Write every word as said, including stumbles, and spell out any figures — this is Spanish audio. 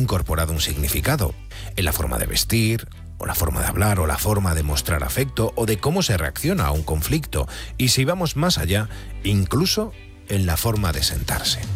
incorporado un significado, en la forma de vestir, o la forma de hablar, o la forma de mostrar afecto, o de cómo se reacciona a un conflicto, y si vamos más allá, incluso en la forma de sentarse.